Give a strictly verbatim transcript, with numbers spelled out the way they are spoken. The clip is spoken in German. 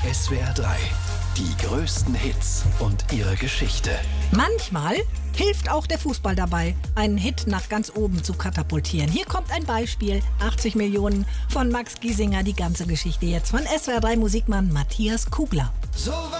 S W R drei. Die größten Hits und ihre Geschichte. Manchmal hilft auch der Fußball dabei, einen Hit nach ganz oben zu katapultieren. Hier kommt ein Beispiel. achtzig Millionen von Max Giesinger. Die ganze Geschichte jetzt von S W R drei Musikmann Matthias Kugler. So